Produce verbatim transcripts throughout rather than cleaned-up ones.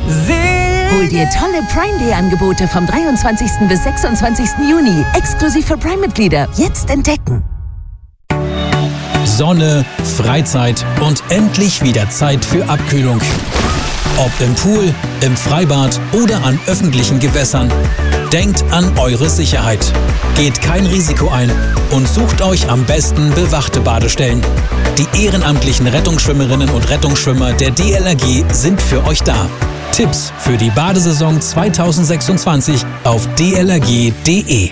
Hol dir tolle Prime Day Angebote vom dreiundzwanzigsten bis sechsundzwanzigsten Juni. Exklusiv für Prime-Mitglieder. Jetzt entdecken. Sonne, Freizeit und endlich wieder Zeit für Abkühlung. Ob im Pool, im Freibad oder an öffentlichen Gewässern. Denkt an eure Sicherheit. Geht kein Risiko ein und sucht euch am besten bewachte Badestellen. Die ehrenamtlichen Rettungsschwimmerinnen und Rettungsschwimmer der D L R G sind für euch da. Tipps für die Badesaison zweitausendsechsundzwanzig auf d l r g punkt d e.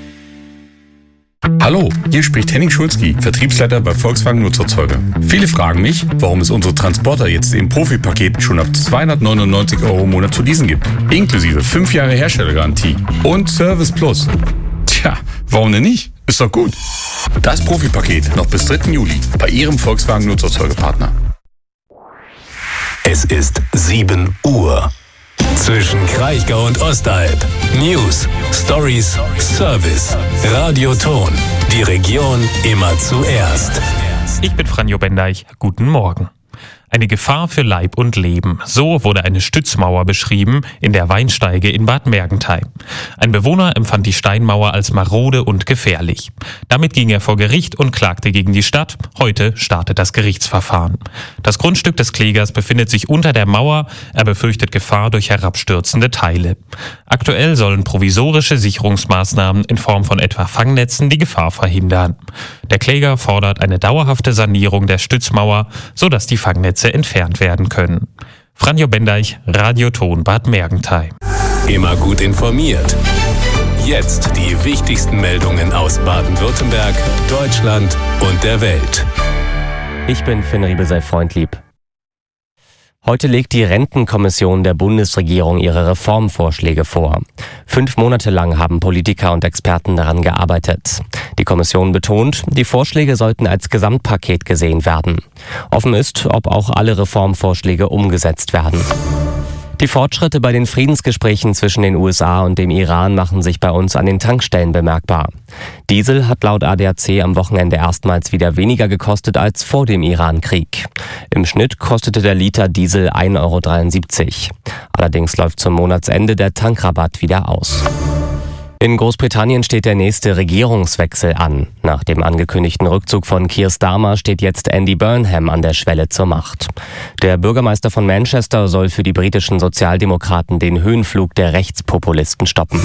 Hallo, hier spricht Henning Schulzki, Vertriebsleiter bei Volkswagen Nutzerzeuge. Viele fragen mich, warum es unsere Transporter jetzt im Profi-Paket schon ab zweihundertneunundneunzig Euro im Monat zu leasen gibt. Inklusive fünf Jahre Herstellergarantie und Service Plus. Tja, warum denn nicht? Ist doch gut. Das Profi-Paket noch bis dritten Juli bei Ihrem Volkswagen Nutzerzeuge-Partner. Es ist sieben Uhr. Zwischen Kraichgau und Ostalb. News, Stories, Service. Radioton. Die Region immer zuerst. Ich bin Franjo Bendeich. Guten Morgen. Eine Gefahr für Leib und Leben. So wurde eine Stützmauer beschrieben in der Weinsteige in Bad Mergentheim. Ein Bewohner empfand die Steinmauer als marode und gefährlich. Damit ging er vor Gericht und klagte gegen die Stadt. Heute startet das Gerichtsverfahren. Das Grundstück des Klägers befindet sich unter der Mauer. Er befürchtet Gefahr durch herabstürzende Teile. Aktuell sollen provisorische Sicherungsmaßnahmen in Form von etwa Fangnetzen die Gefahr verhindern. Der Kläger fordert eine dauerhafte Sanierung der Stützmauer, sodass die Fangnetze entfernt werden können. Franjo Bendeich, Radioton Bad Mergentheim. Immer gut informiert. Jetzt die wichtigsten Meldungen aus Baden-Württemberg, Deutschland und der Welt. Ich bin Finn Riebel, sei freundlieb. Heute legt die Rentenkommission der Bundesregierung ihre Reformvorschläge vor. Fünf Monate lang haben Politiker und Experten daran gearbeitet. Die Kommission betont, die Vorschläge sollten als Gesamtpaket gesehen werden. Offen ist, ob auch alle Reformvorschläge umgesetzt werden. Die Fortschritte bei den Friedensgesprächen zwischen den U S A und dem Iran machen sich bei uns an den Tankstellen bemerkbar. Diesel hat laut A D A C am Wochenende erstmals wieder weniger gekostet als vor dem Iran-Krieg. Im Schnitt kostete der Liter Diesel ein Euro dreiundsiebzig. Allerdings läuft zum Monatsende der Tankrabatt wieder aus. In Großbritannien steht der nächste Regierungswechsel an. Nach dem angekündigten Rückzug von Keir Starmer steht jetzt Andy Burnham an der Schwelle zur Macht. Der Bürgermeister von Manchester soll für die britischen Sozialdemokraten den Höhenflug der Rechtspopulisten stoppen.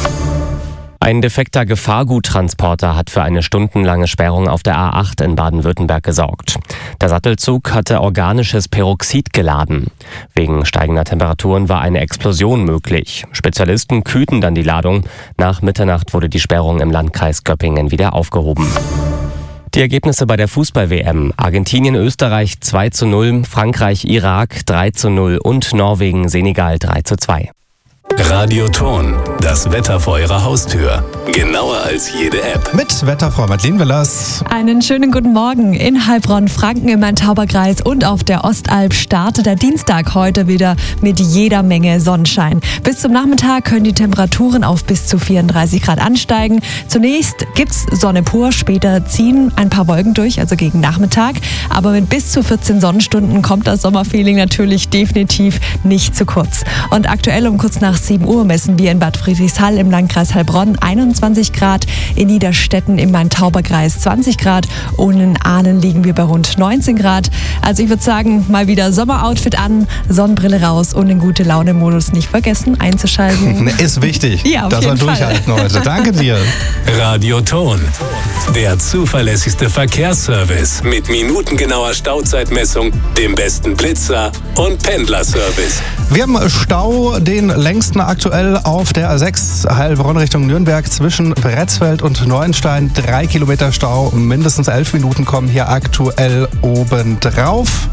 Ein defekter Gefahrguttransporter hat für eine stundenlange Sperrung auf der A acht in Baden-Württemberg gesorgt. Der Sattelzug hatte organisches Peroxid geladen. Wegen steigender Temperaturen war eine Explosion möglich. Spezialisten kühlten dann die Ladung. Nach Mitternacht wurde die Sperrung im Landkreis Göppingen wieder aufgehoben. Die Ergebnisse bei der Fußball-W M. Argentinien, Österreich zwei zu null, Frankreich, Irak drei zu null und Norwegen, Senegal drei zu zwei. Radioton, das Wetter vor Ihrer Haustür. Genauer als jede App. Mit Wetterfrau Madeleine Willers. Einen schönen guten Morgen. In Heilbronn, Franken im Main-Tauber-Kreis und auf der Ostalb startet der Dienstag heute wieder mit jeder Menge Sonnenschein. Bis zum Nachmittag können die Temperaturen auf bis zu vierunddreißig Grad ansteigen. Zunächst gibt's Sonne pur, später ziehen ein paar Wolken durch, also gegen Nachmittag. Aber mit bis zu vierzehn Sonnenstunden kommt das Sommerfeeling natürlich definitiv nicht zu kurz. Und aktuell um kurz nach sieben Uhr messen wir in Bad Friedrichshall im Landkreis Heilbronn einundzwanzig Grad, in Niederstetten im Main-Tauber-Kreis zwanzig Grad und in Ahlen liegen wir bei rund neunzehn Grad. Also ich würde sagen, mal wieder Sommeroutfit an, Sonnenbrille raus und den Gute-Laune-Modus nicht vergessen einzuschalten. Ist wichtig, ja, dass wir durchhalten heute. Danke dir. Radioton, der zuverlässigste Verkehrsservice mit minutengenauer Stauzeitmessung, dem besten Blitzer und Pendlerservice. Wir haben Stau, den längsten aktuell auf der A sechs Heilbronn Richtung Nürnberg zwischen Bretzfeld und Neuenstein. Drei Kilometer Stau, mindestens elf Minuten kommen hier aktuell obendrauf.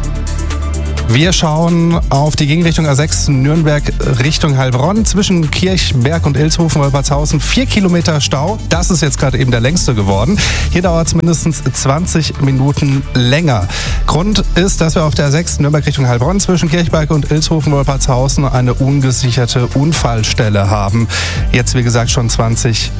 Wir schauen auf die Gegenrichtung A sechs Nürnberg Richtung Heilbronn zwischen Kirchberg und Ilshofen-Wolpertshausen. Vier Kilometer Stau, das ist jetzt gerade eben der längste geworden. Hier dauert es mindestens zwanzig Minuten länger. Grund ist, dass wir auf der A sechs Nürnberg Richtung Heilbronn zwischen Kirchberg und Ilshofen-Wolpertshausen eine ungesicherte Unfallstelle haben. Jetzt wie gesagt schon zwanzig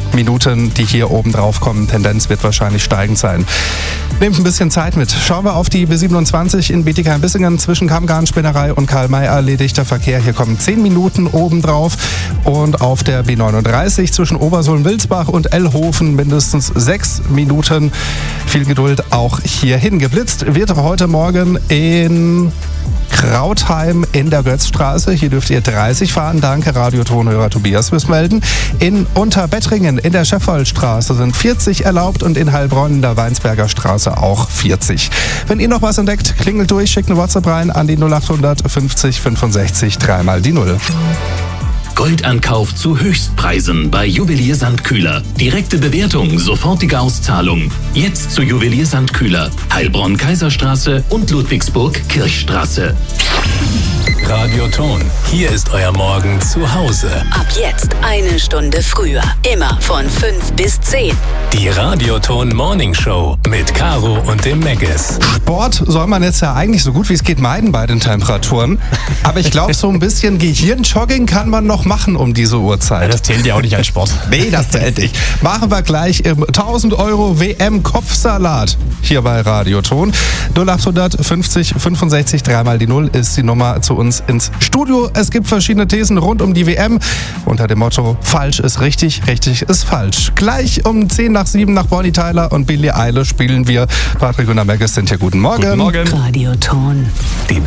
Minuten, die hier oben drauf kommen. Tendenz wird wahrscheinlich steigend sein. Nehmt ein bisschen Zeit mit. Schauen wir auf die B siebenundzwanzig in Bietigheim-Bissingen zwischen Kammgarn-Spinnerei und Karl-May-Allee. Dichter Verkehr. Hier kommen zehn Minuten oben drauf. Und auf der B neununddreißig zwischen Obersohn-Wilsbach und Ellhofen mindestens sechs Minuten. Viel Geduld auch hierhin. Geblitzt wird heute Morgen in Krautheim in der Götzstraße. Hier dürft ihr dreißig fahren. Danke, Radiotonhörer Tobias fürs Melden. In Unterbettringen in der Scheffoldstraße sind vierzig erlaubt und in Heilbronn in der Weinsberger Straße auch vierzig. Wenn ihr noch was entdeckt, klingelt durch, schickt eine WhatsApp rein an die null achthundert fünfzig fünfundsechzig dreimal die Null. Goldankauf zu Höchstpreisen bei Juwelier Sandkühler. Direkte Bewertung, sofortige Auszahlung. Jetzt zu Juwelier Sandkühler. Heilbronn-Kaiserstraße und Ludwigsburg-Kirchstraße. Radioton. Hier ist euer Morgen zu Hause. Ab jetzt eine Stunde früher. Immer von fünf bis zehn. Die Radioton Morning Show mit Caro und dem Megges. Sport soll man jetzt ja eigentlich so gut wie es geht meiden bei den Temperaturen. Aber ich glaube, so ein bisschen Gehirnjogging kann man noch machen um diese Uhrzeit. Ja, das zählt ja auch nicht als Sport. Nee, das zählt nicht. Machen wir gleich im tausend Euro W M-Kopfsalat hier bei Radioton. null achthundert fünfzig fünfundsechzig dreimal die Null ist die Nummer zu uns ins Studio. Es gibt verschiedene Thesen rund um die W M unter dem Motto falsch ist richtig, richtig ist falsch. Gleich um zehn nach sieben nach Bonnie Tyler und Billie Eilish spielen wir. Patrick und Megges sind hier. Guten Morgen. Guten Morgen. Radioton. Die